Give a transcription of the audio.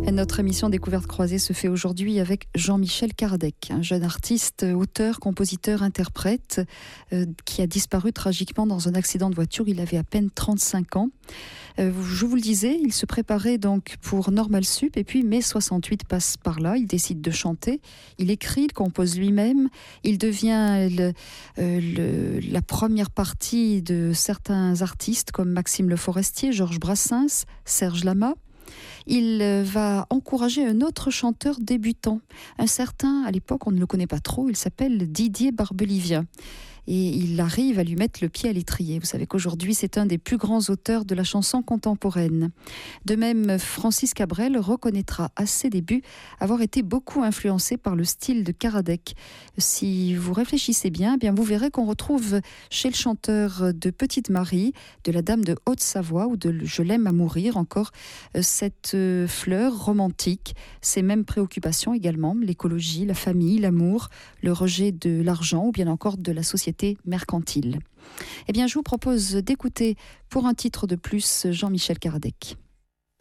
Notre émission Découverte croisée se fait aujourd'hui avec Jean-Michel Kardec, un jeune artiste, auteur, compositeur, interprète qui a disparu tragiquement dans un accident de voiture. Il avait à peine 35 ans. Je vous le disais, il se préparait donc pour Normal Sup et puis mai 68 passe par là. Il décide de chanter. Il écrit, il compose lui-même. Il devient la première partie de certains artistes comme Maxime Le Forestier, Georges Brassens, Serge Lama. Il va encourager un autre chanteur débutant, un certain, à l'époque on ne le connaît pas trop, il s'appelle Didier Barbelivien. Et il arrive à lui mettre le pied à l'étrier. Vous savez qu'aujourd'hui, c'est un des plus grands auteurs de la chanson contemporaine. De même, Francis Cabrel reconnaîtra à ses débuts avoir été beaucoup influencé par le style de Kardec. Si vous réfléchissez bien, eh bien vous verrez qu'on retrouve chez le chanteur de Petite Marie, de la Dame de Haute-Savoie ou de Je l'aime à mourir encore, cette fleur romantique, ces mêmes préoccupations également, l'écologie, la famille, l'amour, le rejet de l'argent ou bien encore de la société mercantile. Eh bien, je vous propose d'écouter pour un titre de plus Jean-Michel Kardec.